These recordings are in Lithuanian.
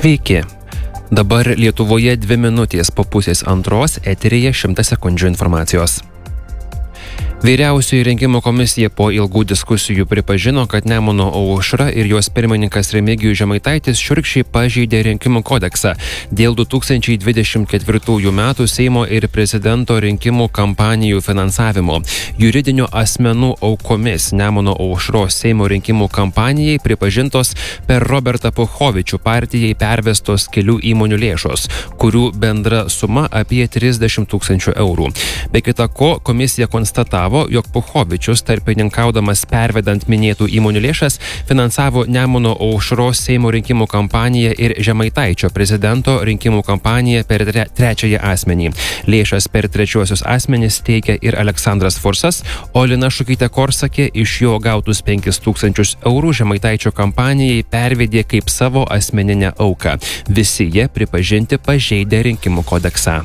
Sveiki. Dabar Lietuvoje 2 minutės po pusės antros, eteryje 100 sekundžių informacijos. Vyriausioji rinkimų komisija po ilgų diskusijų pripažino, kad Nemuno aušra ir jos pirmininkas Remigijus Žemaitaitis šiurkščiai pažeidė rinkimų kodeksą dėl 2024 metų Seimo ir prezidento rinkimų kampanijų finansavimo. Juridinių asmenų aukomis Nemuno aušros Seimo rinkimų kampanijai pripažintos per Robertą Puchovičių partijai pervestos kelių įmonių lėšos, kurių bendra suma apie 30 000 eurų. Be kita ko, komisija konstatavo, jog Puchovičius, tarpininkaudamas pervedant minėtų įmonių lėšas, finansavo Nemuno aušros Seimo rinkimų kampaniją ir Žemaitaičio prezidento rinkimų kampaniją per trečiąjį asmenį. Lėšas per trečiuosius asmenis teikia ir Aleksandras Forsas, o Lina Šukytė-Korsakė iš jo gautus 5 000 eurų Žemaitaičio kampanijai pervedė kaip savo asmeninę auką. Visi jie pripažinti pažeidę rinkimų kodeksą.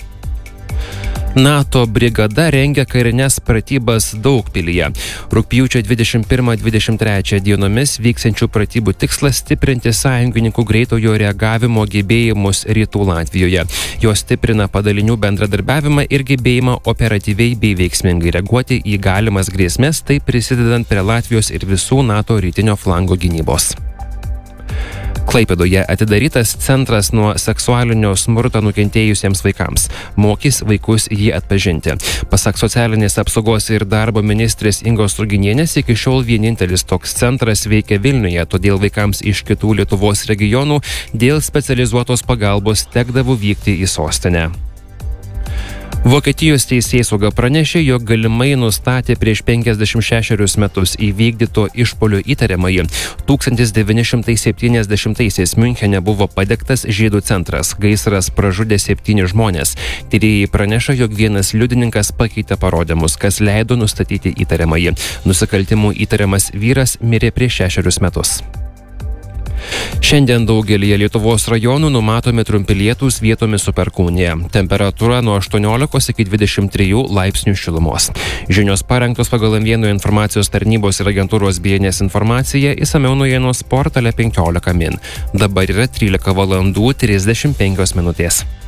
NATO brigada rengia karines pratybas Daugpilyje. Rugpjūčio 21-23 dienomis vyksiančių pratybų tikslas stiprinti sąjungininkų greitojo reagavimo gebėjimus Rytų Latvijoje. Jos stiprina padalinių bendradarbiavimą ir gebėjimą operatyviai bei veiksmingai reaguoti į galimas grėsmes, taip prisidedant prie Latvijos ir visų NATO rytinio flango gynybos. Klaipėdoje atidarytas centras nuo seksualinio smurto nukentėjusiems vaikams. Mokys vaikus jį atpažinti. Pasak socialinės apsaugos ir darbo ministrės Ingos Ruginienės, iki šiol vienintelis toks centras veikia Vilniuje, todėl vaikams iš kitų Lietuvos regionų dėl specializuotos pagalbos tekdavo vykti į sostinę. Vokietijos teisėsauga pranešė, jog galimai nustatė prieš 56 metus įvykdyto išpuolio įtariamąjį. 1970-aisiais Miunchene buvo padegtas žydų centras. Gaisras pražudė 7 žmonės. Tyrėjai praneša, jog vienas liudininkas pakeitė parodymus, kas leido nustatyti įtariamąjį. Nusikaltimų įtariamas vyras mirė prieš 6 metus. Šiandien daugelyje Lietuvos rajonų numatomi trumpi lietūs, vietomis su perkūnija. Temperatūra nuo 18 iki 23 laipsnių šilumos. Žinios parengtos pagal M1 informacijos tarnybos ir agentūros BNS informaciją, išsamiau naujienos portale 15 min. Dabar yra 13 valandų 35 minutės.